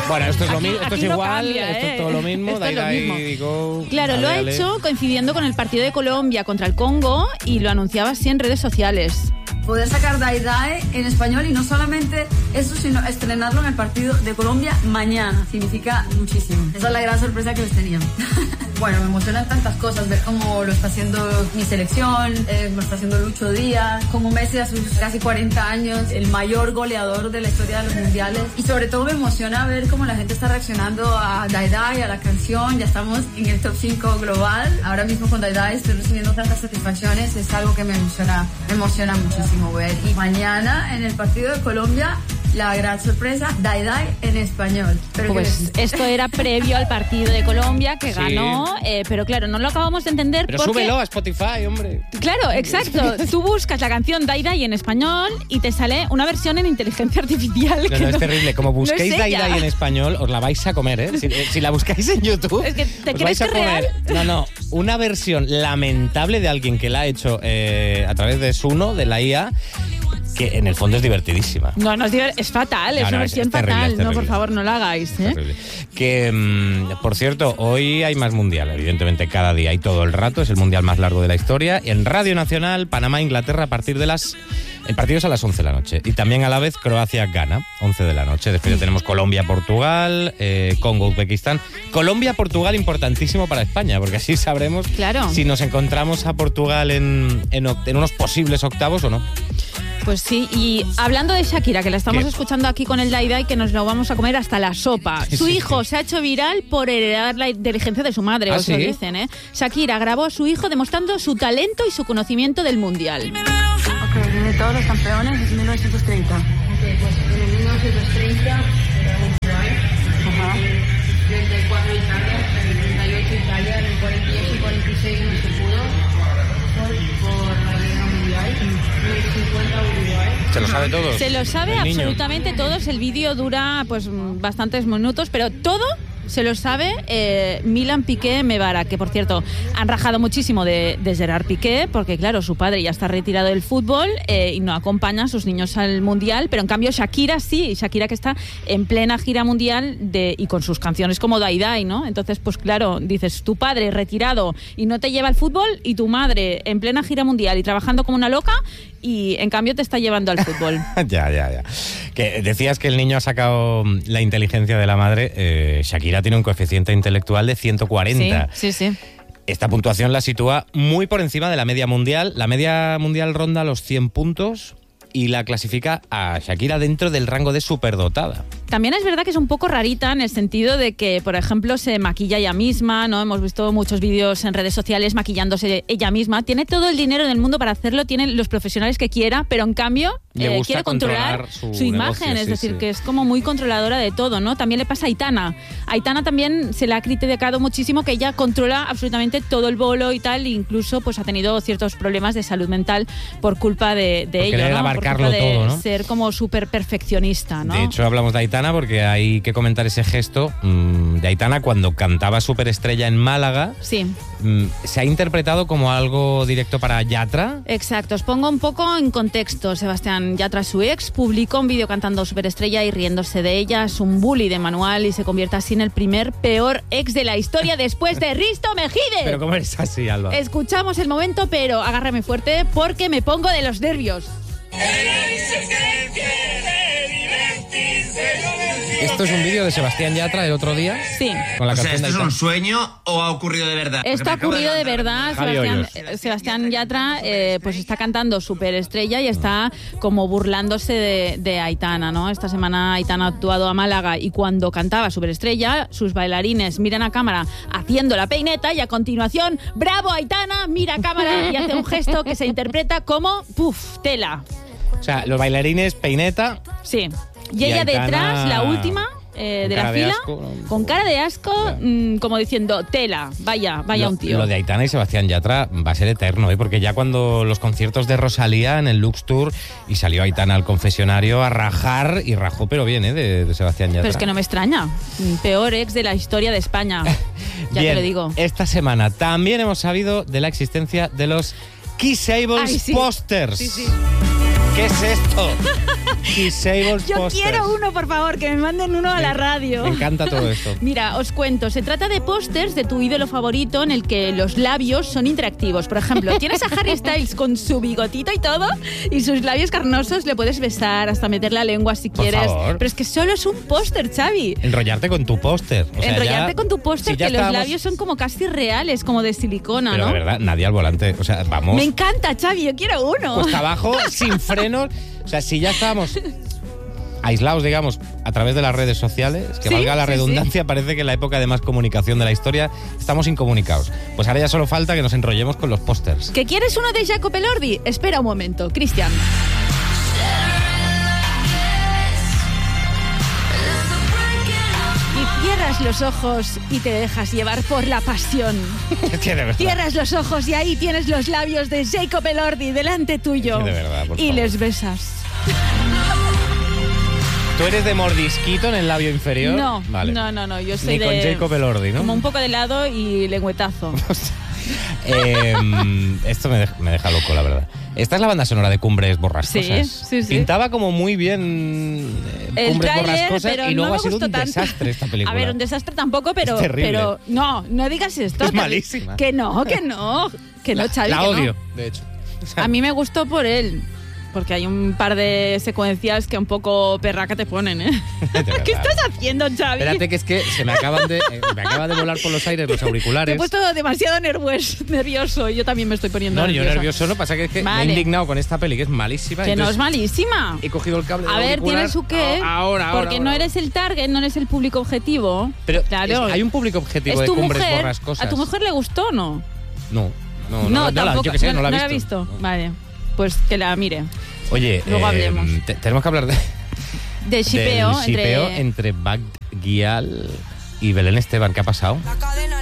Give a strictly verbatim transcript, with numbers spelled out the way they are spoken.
Bueno, esto es lo Aquí- mismo, esto es aquí no igual, cambia, esto ¿eh? es todo lo mismo. Esto es lo Dai, mismo. Dai, Go, Claro, lo ha ale, ale. hecho coincidiendo con el partido de Colombia contra el Congo y lo anunciaba así en redes sociales. Poder sacar Dai Dai en español y no solamente eso, sino estrenarlo en el partido de Colombia mañana. Significa muchísimo. Esa es la gran sorpresa que les tenía. Bueno, me emocionan tantas cosas, ver cómo lo está haciendo mi selección, eh, cómo lo está haciendo Lucho Díaz, como Messi a sus casi cuarenta años, el mayor goleador de la historia de los mundiales. Y sobre todo me emociona ver cómo la gente está reaccionando a Dai Dai, a la canción. Ya estamos en el top cinco global. Ahora mismo con Dai Dai estoy recibiendo tantas satisfacciones, es algo que me emociona, me emociona muchísimo ver. Y mañana en el partido de Colombia, la gran sorpresa, Dai Dai en español. Pero Pues esto era previo al partido de Colombia que Sí. ganó, eh, pero claro, no lo acabamos de entender Pero porque... súbelo a Spotify, hombre. Claro, exacto. Tú buscas la canción Dai Dai en español y te sale una versión en inteligencia artificial. No, que no, es terrible. Como no es busquéis Dai ella. Dai en español, os la vais a comer, ¿eh? Si, si la buscáis en YouTube, Es que, ¿te os crees vais a que es real? comer. No, no. Una versión lamentable de alguien que la ha hecho eh, a través de Suno, de la I A, que en el fondo es divertidísima. No, no es, diver- es fatal, es No, no, una es- versión es terrible, fatal. es No, por terrible. favor, no la hagáis, ¿eh? Terrible. Que, mm, por cierto, hoy hay más mundial, evidentemente cada día hay todo el rato, es el mundial más largo de la historia. En Radio Nacional, Panamá, Inglaterra, a partir de las... El partido es a las once de la noche. Y también a la vez Croacia-Ghana, once de la noche. Después ya tenemos Colombia-Portugal, eh, Congo-Uzbekistán. Colombia-Portugal importantísimo para España, porque así sabremos Claro. si nos encontramos a Portugal en, en, oct- en unos posibles octavos o no. Pues sí, y hablando de Shakira, que la estamos ¿Qué? escuchando aquí con el Dai Dai, que nos lo vamos a comer hasta la sopa. Su Sí, hijo sí. se ha hecho viral por heredar la inteligencia de su madre, ¿Ah, os lo sí? dicen, ¿eh? Shakira grabó a su hijo demostrando su talento y su conocimiento del mundial. Ok, viene todos los campeones desde mil novecientos treinta. Ok, pues en mil novecientos treinta era Uruguay. Ajá. treinta y cuatro Italia, en el treinta y ocho Italia, en el cuarenta y ocho y cuarenta y seis no se pudo por, por la guerra mundial. En el cincuenta Uruguay. ¿Se lo sabe todo? Se lo sabe El niño. absolutamente todos. El vídeo dura pues mm, bastantes minutos, pero todo se lo sabe eh, Milan Piqué Mebara, que por cierto han rajado muchísimo de, de Gerard Piqué, porque claro, su padre ya está retirado del fútbol eh, y no acompaña a sus niños al mundial, pero en cambio Shakira sí, Shakira que está en plena gira mundial de, y con sus canciones como Dai Dai, ¿no? Entonces, pues claro, dices, tu padre retirado y no te lleva al fútbol, y tu madre en plena gira mundial y trabajando como una loca, y en cambio te está llevando al fútbol. Ya, ya, ya. Que decías que el niño ha sacado la inteligencia de la madre. Eh, Shakira tiene un coeficiente intelectual de ciento cuarenta. Sí, sí, sí. Esta puntuación la sitúa muy por encima de la media mundial. La media mundial ronda los cien puntos y la clasifica a Shakira dentro del rango de superdotada. También es verdad que es un poco rarita en el sentido de que, por ejemplo, se maquilla ella misma, ¿no? Hemos visto muchos vídeos en redes sociales maquillándose ella misma. Tiene todo el dinero del mundo para hacerlo, tiene los profesionales que quiera, pero en cambio Le eh, gusta quiere controlar, controlar su su, imagen, negocio, es sí, decir, sí. que es como muy controladora de todo, ¿no? También le pasa a Aitana. A Aitana también se le ha criticado muchísimo que ella controla absolutamente todo el bolo y tal, e incluso pues ha tenido ciertos problemas de salud mental por culpa de, de ello, querer ¿no? abarcarlo por culpa de todo, ¿no? ser como súper perfeccionista, ¿no? De hecho, hablamos de Aitana porque hay que comentar ese gesto mmm, de Aitana cuando cantaba Superestrella en Málaga. Sí. Mmm, se ha interpretado como algo directo para Yatra. Exacto, os pongo un poco en contexto. Sebastián Yatra, su ex, publicó un vídeo cantando Superestrella y riéndose de ella. Es un bully de manual y se convierte así en el primer peor ex de la historia después de Risto Mejide. Pero ¿cómo eres así, Alba? Escuchamos el momento, pero agárrame fuerte porque me pongo de los nervios. Esto es un vídeo de Sebastián Yatra el otro día. Sí. Con la O sea, canción ¿esto de es Aitana. un sueño o ha ocurrido de verdad? Porque Esto me ha acabo ocurrido de levantar. verdad. Javi Sebastián, Hoyos. eh, Sebastián Yatra eh, pues está cantando Superestrella y está como burlándose de, de Aitana, ¿no? Esta semana Aitana ha actuado a Málaga y cuando cantaba Superestrella, sus bailarines miran a cámara haciendo la peineta y a continuación, ¡bravo Aitana! Mira a cámara y hace un gesto que se interpreta como ¡puf! Tela. O sea, los bailarines, peineta. Sí. Y, Y ella Aitana, detrás, la última eh, con de la cara de fila, asco, ¿no? con cara de asco, mm, como diciendo, tela, vaya, vaya lo, un tío. Lo de Aitana y Sebastián Yatra va a ser eterno, ¿eh? Porque ya cuando los conciertos de Rosalía en el Lux Tour y salió Aitana al confesionario a rajar, y rajó pero bien, ¿eh? De, de Sebastián Yatra. Pero es que no me extraña. Mm, Peor ex de la historia de España. Ya Bien, te lo digo. Esta semana también hemos sabido de la existencia de los Kissables Ay, sí. Posters. Sí, sí. ¿Qué es esto? Disables Yo posters. quiero uno, por favor, que me manden uno a la radio. Me encanta todo esto. Mira, os cuento, se trata de pósters de tu ídolo favorito en el que los labios son interactivos. Por ejemplo, tienes a Harry Styles con su bigotito y todo, y sus labios carnosos, le puedes besar, hasta meter la lengua si Por quieres. favor. Pero es que solo es un póster, Xavi. Enrollarte con tu póster. O sea, Enrollarte ya- con tu póster, si ya que los estábamos- labios son como casi reales, como de silicona, Pero ¿no? de verdad, nadie al volante. O sea, vamos. Me encanta, Xavi, yo quiero uno. Cuesta abajo, sin frenos. O sea, si ya estábamos aislados, digamos, a través de las redes sociales, que Sí, valga la sí, redundancia, parece que en la época de más comunicación de la historia estamos incomunicados. Pues ahora ya solo falta que nos enrollemos con los pósters. ¿Que quieres uno de Jacob Elordi? Espera un momento, Cristian. Y cierras los ojos y te dejas llevar por la pasión. Es que de verdad. Cierras los ojos y ahí tienes los labios de Jacob Elordi delante tuyo. Es que de verdad, por y favor. les besas. ¿Tú eres de mordisquito en el labio inferior? No, Vale. no, no, no, yo soy Ni de... con Jacob Elordi, ¿no? Como un poco de helado y lengüetazo. Eh, esto me deja, me deja loco, la verdad. Esta es la banda sonora de Cumbres Borrascosas. Sí, sí, sí. Pintaba como muy bien eh, El Cumbres tráiler, Borrascosas pero y luego no me ha sido gustó un tanto. desastre esta película. A ver, un desastre tampoco, pero... Es terrible. pero no, no digas esto. Es que- malísima. Que no, que no. Que no, la, Xavi, la que no. odio, de hecho. O sea, A mí me gustó por él. Porque hay un par de secuencias que un poco perraca te ponen, ¿eh? de verdad. ¿Qué estás haciendo, Xavi? Espérate que es que se me acaban de eh, me acaba de volar por los aires los Te he auriculares. puesto demasiado nervues- nervioso. Yo también me estoy poniendo No, yo nerviosa. nervioso no, pasa que es que me Vale. he indignado con esta peli que es malísima. Que no es entonces malísima. He cogido el cable del A ver, auricular. tiene su qué. Ahora, ahora. Porque ahora. no eres el target, no eres el público objetivo. Pero claro. es- hay un público objetivo es de tu Cumbres mujer. Borrascosas. ¿A tu mujer le gustó o no? No, no, no, no, la- tampoco. yo que sé, no, la he ha visto. visto. Vale. Pues que la mire. Oye, Luego eh, hablemos. te- tenemos que hablar de, De shipeo del shipeo entre... entre Bagdial y Belén Esteban. ¿Qué ha pasado?